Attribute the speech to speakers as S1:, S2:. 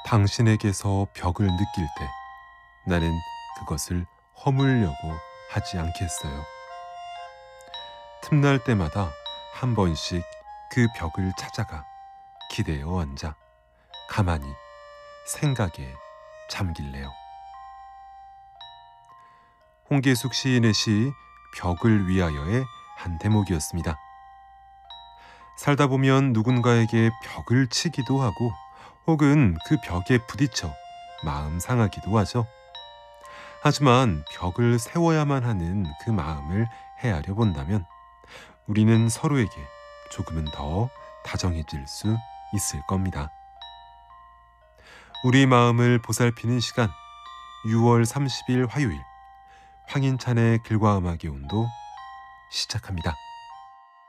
S1: 당신에게서 벽을 느낄 때 나는 그것을 허물려고 하지 않겠어요. 틈날 때마다 한 번씩 그 벽을 찾아가 기대어 앉아 가만히 생각에 잠길래요. 홍계숙 시인의 시 벽을 위하여의 한 대목이었습니다. 살다 보면 누군가에게 벽을 치기도 하고 혹은 그 벽에 부딪혀 마음 상하기도 하죠. 하지만 벽을 세워야만 하는 그 마음을 헤아려 본다면 우리는 서로에게 조금은 더 다정해질 수 있을 겁니다. 우리 마음을 보살피는 시간 6월 30일 화요일 황인찬의 글과 음악의 온도 시작합니다.